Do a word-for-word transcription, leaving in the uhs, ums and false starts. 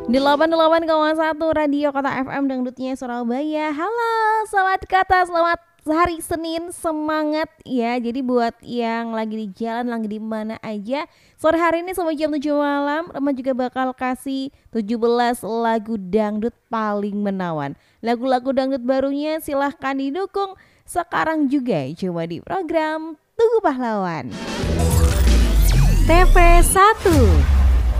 delapan puluh delapan koma satu Radio Kota F M Dangdutnya Surabaya. Halo, selamat kata, selamat hari Senin, semangat ya. Jadi buat yang lagi di jalan, lagi di mana aja, sore hari ini sampai jam tujuh malam, Rema juga bakal kasih tujuh belas lagu dangdut paling menawan. Lagu-lagu dangdut barunya silahkan didukung sekarang juga, cuma di program Tugu Pahlawan. T V satu